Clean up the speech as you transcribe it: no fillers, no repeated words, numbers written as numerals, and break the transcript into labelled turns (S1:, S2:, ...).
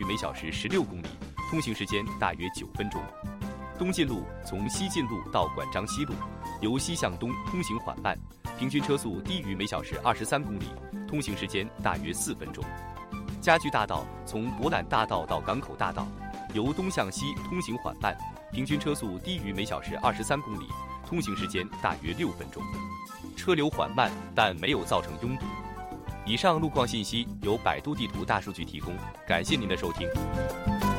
S1: 每小时16公里，通行时间大约9分钟。东进路从西进路到管章西路，由西向东通行缓慢，平均车速低于每小时23公里，通行时间大约4分钟。家具大道从博览大道到港口大道，由东向西通行缓慢，平均车速低于每小时23公里，通行时间大约6分钟。车流缓慢，但没有造成拥堵。以上路况信息由百度地图大数据提供，感谢您的收听。